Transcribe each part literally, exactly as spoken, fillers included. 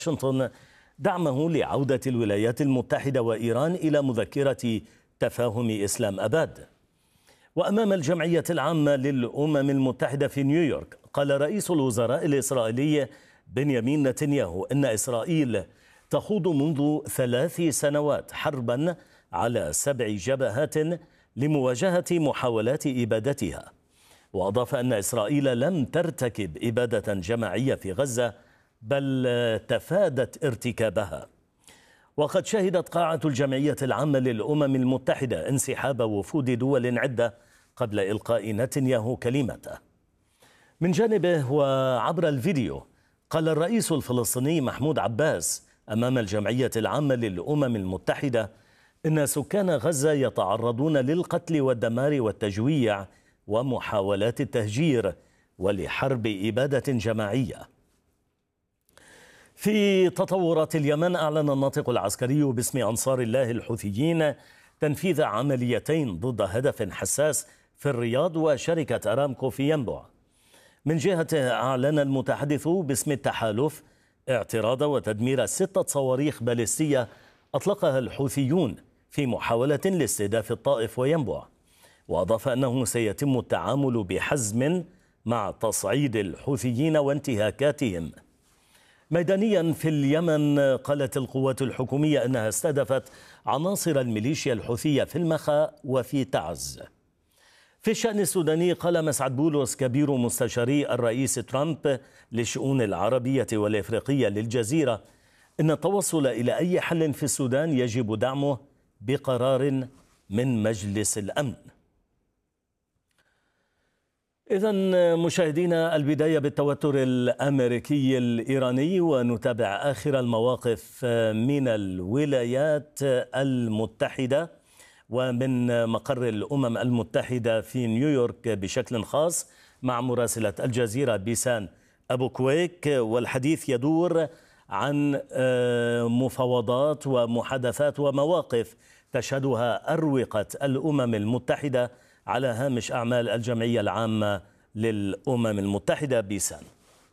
واشنطن دعمه لعودة الولايات المتحدة وإيران إلى مذكرة تفاهم إسلام أباد. وأمام الجمعية العامة للأمم المتحدة في نيويورك، قال رئيس الوزراء الإسرائيلي بنيامين نتنياهو إن إسرائيل تخوض منذ ثلاث سنوات حربا على سبع جبهات لمواجهة محاولات إبادتها. وأضاف أن إسرائيل لم ترتكب إبادة جماعية في غزة، بل تفادت ارتكابها. وقد شهدت قاعة الجمعية العامة للأمم المتحدة انسحاب وفود دول عدة قبل إلقاء نتنياهو كلمته. من جانبه وعبر الفيديو، قال الرئيس الفلسطيني محمود عباس أمام الجمعية العامة للأمم المتحدة إن سكان غزة يتعرضون للقتل والدمار والتجويع ومحاولات التهجير ولحرب إبادة جماعية. في تطورات اليمن، أعلن الناطق العسكري باسم أنصار الله الحوثيين تنفيذ عمليتين ضد هدف حساس في الرياض وشركة أرامكو في ينبع. من جهته، أعلن المتحدث باسم التحالف اعتراض وتدمير ستة صواريخ باليستية أطلقها الحوثيون في محاولة لاستهداف الطائف وينبع. وأضاف أنه سيتم التعامل بحزم مع تصعيد الحوثيين وانتهاكاتهم. ميدانيا في اليمن، قالت القوات الحكومية أنها استهدفت عناصر الميليشيا الحوثية في المخا وفي تعز. في الشأن السوداني، قال مسعد بولس كبير مستشاري الرئيس ترامب للشؤون العربية والإفريقية للجزيرة إن التوصل إلى أي حل في السودان يجب دعمه بقرار من مجلس الأمن. إذن مشاهدينا، البداية بالتوتر الأمريكي الإيراني، ونتابع آخر المواقف من الولايات المتحدة ومن مقر الأمم المتحدة في نيويورك بشكل خاص مع مراسلة الجزيرة بيسان أبو كويك. والحديث يدور عن مفاوضات ومحادثات ومواقف تشهدها أروقة الأمم المتحدة على هامش أعمال الجمعية العامة للأمم المتحدة. بيسان.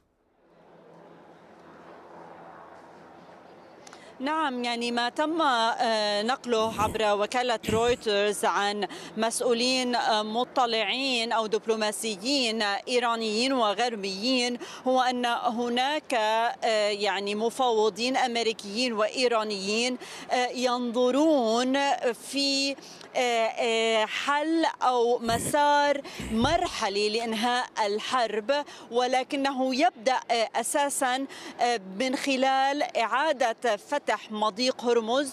نعم، يعني ما تم نقله عبر وكالة رويترز عن مسؤولين مطلعين أو دبلوماسيين إيرانيين وغربيين هو أن هناك يعني مفاوضين أمريكيين وإيرانيين ينظرون في حل أو مسار مرحلي لإنهاء الحرب، ولكنه يبدأ أساسا من خلال إعادة فتح مضيق هرمز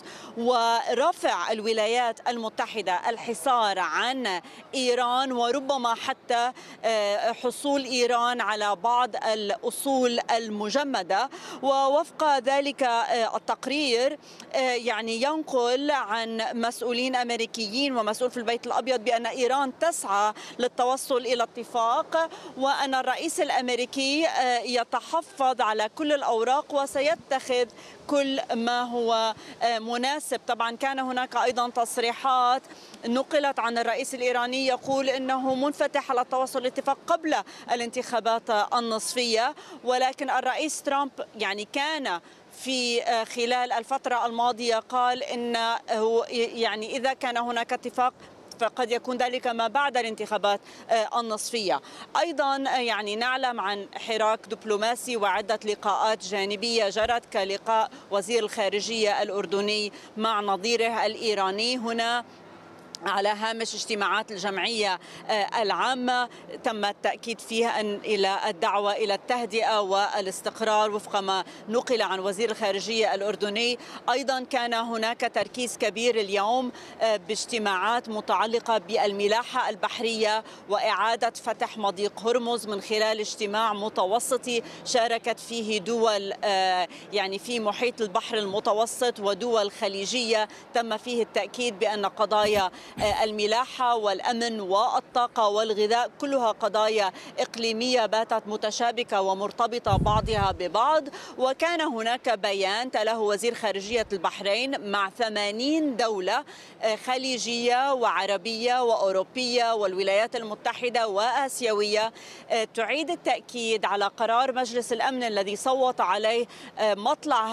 ورفع الولايات المتحدة الحصار عن إيران، وربما حتى حصول إيران على بعض الأصول المجمدة. ووفق ذلك التقرير يعني ينقل عن مسؤولين أمريكيين ومسؤول في البيت الأبيض بأن إيران تسعى للتوصل إلى اتفاق، وأن الرئيس الأمريكي يتحفظ على كل الأوراق وسيتخذ كل ما هو مناسب. طبعا كان هناك أيضا تصريحات نقلت عن الرئيس الإيراني يقول إنه منفتح على التوصل لاتفاق قبل الانتخابات النصفية، ولكن الرئيس ترامب يعني كان في خلال الفترة الماضية قال إنه يعني إذا كان هناك اتفاق فقد يكون ذلك ما بعد الانتخابات النصفية. أيضا يعني نعلم عن حراك دبلوماسي وعدة لقاءات جانبية جرت، كلقاء وزير الخارجية الأردني مع نظيره الإيراني هنا على هامش اجتماعات الجمعية العامة. تم التأكيد فيها أن إلى الدعوة إلى التهدئة والاستقرار وفق ما نقل عن وزير الخارجية الأردني. أيضا كان هناك تركيز كبير اليوم باجتماعات متعلقة بالملاحة البحرية وإعادة فتح مضيق هرمز من خلال اجتماع متوسطي شاركت فيه دول يعني في محيط البحر المتوسط ودول خليجية. تم فيه التأكيد بأن قضايا الملاحة والأمن والطاقة والغذاء كلها قضايا إقليمية باتت متشابكة ومرتبطة بعضها ببعض. وكان هناك بيان تلاه وزير خارجية البحرين مع ثمانين دولة خليجية وعربية وأوروبية والولايات المتحدة وآسيوية تعيد التأكيد على قرار مجلس الأمن الذي صوت عليه مطلع